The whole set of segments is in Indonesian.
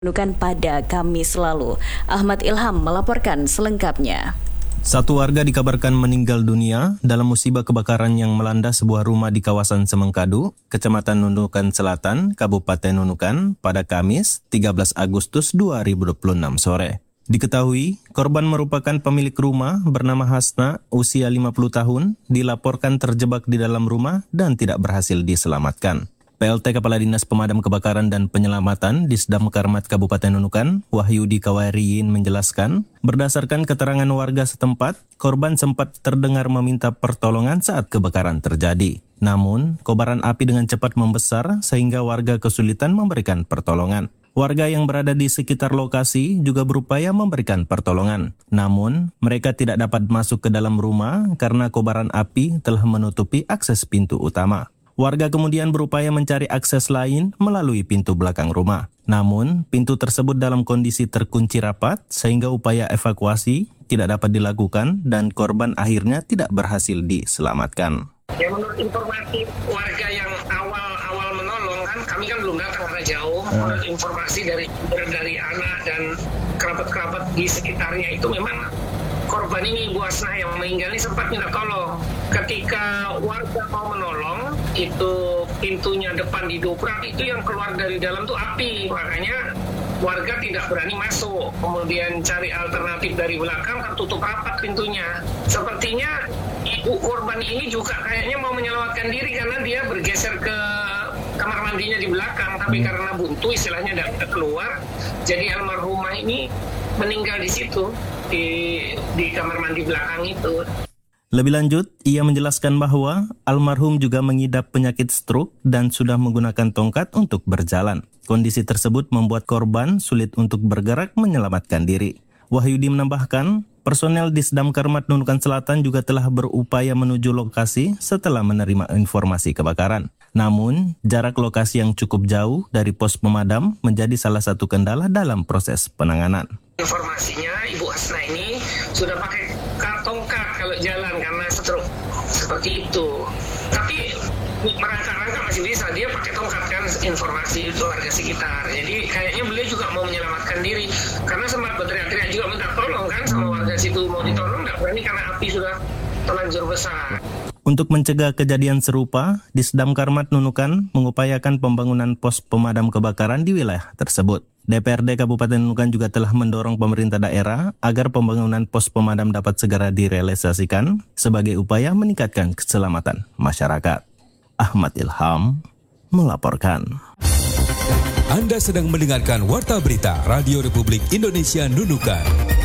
Nunukan pada Kamis lalu. Ahmad Ilham melaporkan selengkapnya. Satu warga dikabarkan meninggal dunia dalam musibah kebakaran yang melanda sebuah rumah di kawasan Semengkadu, Kecamatan Nunukan Selatan, Kabupaten Nunukan pada Kamis 13 Agustus 2026 sore. Diketahui, korban merupakan pemilik rumah bernama Hasna, usia 50 tahun, dilaporkan terjebak di dalam rumah dan tidak berhasil diselamatkan. PLT Kepala Dinas Pemadam Kebakaran dan Penyelamatan Disdamkarmat Kabupaten Nunukan, Wahyudi Kawariyin menjelaskan, berdasarkan keterangan warga setempat, korban sempat terdengar meminta pertolongan saat kebakaran terjadi. Namun, kobaran api dengan cepat membesar sehingga warga kesulitan memberikan pertolongan. Warga yang berada di sekitar lokasi juga berupaya memberikan pertolongan. Namun, mereka tidak dapat masuk ke dalam rumah karena kobaran api telah menutupi akses pintu utama. Warga kemudian berupaya mencari akses lain melalui pintu belakang rumah. Namun, pintu tersebut dalam kondisi terkunci rapat sehingga upaya evakuasi tidak dapat dilakukan dan korban akhirnya tidak berhasil diselamatkan. Ya, menurut informasi warga yang awal menolong kan, kami kan belum datang karena jauh. Menurut informasi dari anak dan kerabat-kerabat di sekitarnya itu memang korban ini Ibu Hasna yang meninggal ini sempat minta tolong. Ketika warga mau menolong, itu pintunya depan didobrak, itu yang keluar dari dalam tuh api. Makanya warga tidak berani masuk. Kemudian cari alternatif dari belakang, tertutup rapat pintunya. Sepertinya ibu korban ini juga kayaknya mau menyelamatkan diri karena dia bergeser ke kamar mandinya di belakang. Tapi karena buntu istilahnya tidak keluar, jadi almarhumah ini meninggal di situ, di kamar mandi belakang itu. Lebih lanjut, ia menjelaskan bahwa almarhum juga mengidap penyakit stroke dan sudah menggunakan tongkat untuk berjalan. Kondisi tersebut membuat korban sulit untuk bergerak menyelamatkan diri. Wahyudi menambahkan, personel Disdamkarmat Nunukan Selatan juga telah berupaya menuju lokasi setelah menerima informasi kebakaran. Namun, jarak lokasi yang cukup jauh dari pos pemadam menjadi salah satu kendala dalam proses penanganan. Informasinya Ibu Hasna ini sudah pakai tongkat kalau jalan karena stroke seperti itu. Tapi merangkak-rangkak masih bisa, dia pakai tongkat kan, informasi itu warga sekitar. Jadi kayaknya beliau juga mau menyelamatkan diri karena sempat berteriak-teriak juga minta tolong kan sama warga situ, mau ditolong nggak berani karena api sudah terlanjur besar. Untuk mencegah kejadian serupa, Disdamkarmat Nunukan mengupayakan pembangunan pos pemadam kebakaran di wilayah tersebut. DPRD Kabupaten Nunukan juga telah mendorong pemerintah daerah agar pembangunan pos pemadam dapat segera direalisasikan sebagai upaya meningkatkan keselamatan masyarakat. Ahmad Ilham melaporkan. Anda sedang mendengarkan Warta Berita Radio Republik Indonesia Nunukan.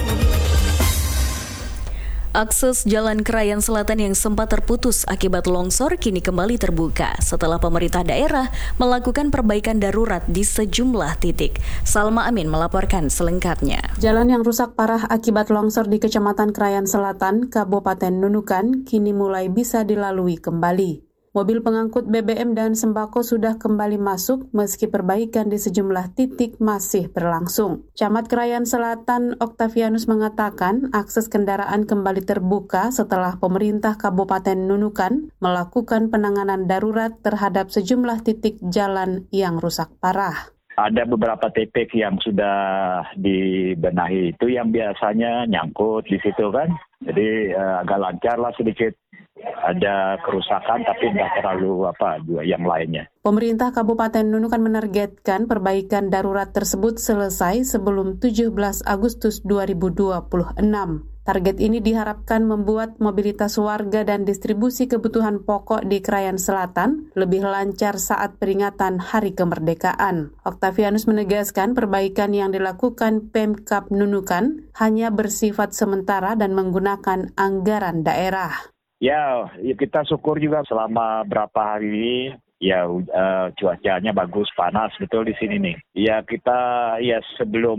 Akses Jalan Krayan Selatan yang sempat terputus akibat longsor kini kembali terbuka setelah pemerintah daerah melakukan perbaikan darurat di sejumlah titik. Salma Amin melaporkan selengkapnya. Jalan yang rusak parah akibat longsor di Kecamatan Krayan Selatan, Kabupaten Nunukan, kini mulai bisa dilalui kembali. Mobil pengangkut BBM dan sembako sudah kembali masuk meski perbaikan di sejumlah titik masih berlangsung. Camat Krayan Selatan Oktavianus mengatakan akses kendaraan kembali terbuka setelah pemerintah Kabupaten Nunukan melakukan penanganan darurat terhadap sejumlah titik jalan yang rusak parah. Ada beberapa titik yang sudah dibenahi itu yang biasanya nyangkut di situ kan. Jadi agak lancar lah sedikit. Ada kerusakan tapi tidak terlalu yang lainnya. Pemerintah Kabupaten Nunukan menargetkan perbaikan darurat tersebut selesai sebelum 17 Agustus 2026. Target ini diharapkan membuat mobilitas warga dan distribusi kebutuhan pokok di Krayan Selatan lebih lancar saat peringatan Hari Kemerdekaan. Oktavianus menegaskan perbaikan yang dilakukan Pemkab Nunukan hanya bersifat sementara dan menggunakan anggaran daerah. Ya, kita syukur juga selama berapa hari ini ya cuacanya bagus, panas betul di sini nih. Ya kita sebelum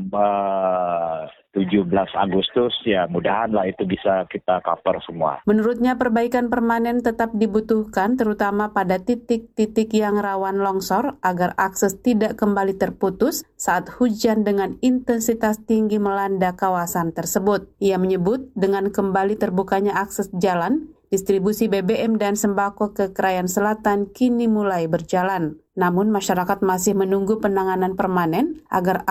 17 Agustus ya mudahanlah itu bisa kita cover semua. Menurutnya perbaikan permanen tetap dibutuhkan terutama pada titik-titik yang rawan longsor agar akses tidak kembali terputus saat hujan dengan intensitas tinggi melanda kawasan tersebut. Ia menyebut dengan kembali terbukanya akses jalan Distribusi BBM dan sembako ke Krayan Selatan kini mulai berjalan. Namun masyarakat masih menunggu penanganan permanen agar